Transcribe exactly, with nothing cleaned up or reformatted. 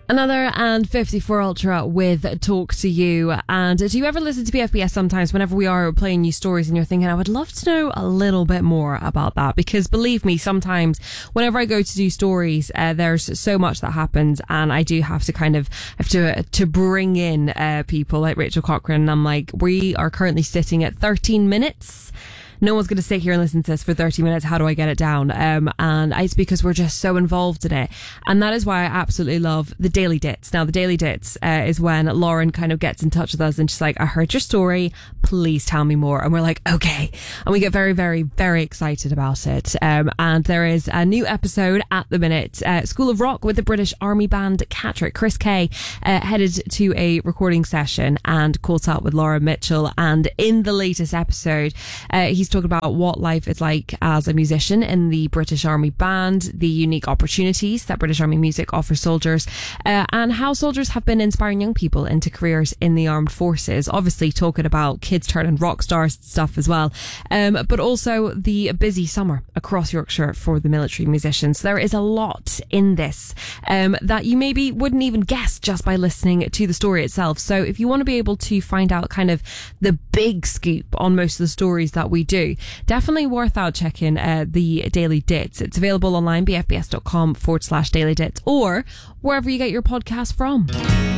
Another and fifty-four Ultra with Talk to You. And do you ever listen to B F B S sometimes whenever we are playing new stories and you're thinking, I would love to know a little bit more about that? Because believe me, sometimes whenever I go to do stories, uh, there's so much that happens, and I do have to kind of have to, uh, to bring in uh, people like Rachel Cochrane. And I'm like, we are currently sitting at thirteen minutes. No one's going to sit here and listen to this for thirty minutes. How do I get it down? Um, and it's because we're just so involved in it. And that is why I absolutely love the Daily Dits. Now, the Daily Dits uh, is when Lauren kind of gets in touch with us and she's like, I heard your story. Please tell me more. And we're like, okay. And we get very, very, very excited about it. Um, and there is a new episode at the minute. Uh, School of Rock with the British Army band Catterick. Chris Kay uh, headed to a recording session and caught up with Laura Mitchell. And in the latest episode, uh, he's talking about what life is like as a musician in the British Army band, the unique opportunities that British Army music offers soldiers, uh, and how soldiers have been inspiring young people into careers in the armed forces. Obviously talking about kids turning rock stars and stuff as well, um, but also the busy summer across Yorkshire for the military musicians. There is a lot in this um, that you maybe wouldn't even guess just by listening to the story itself. So if you want to be able to find out kind of the big scoop on most of the stories that we do, definitely worth out checking uh, the Daily Dits. It's available online, bfbs.com forward slash Daily Dits, or wherever you get your podcast from.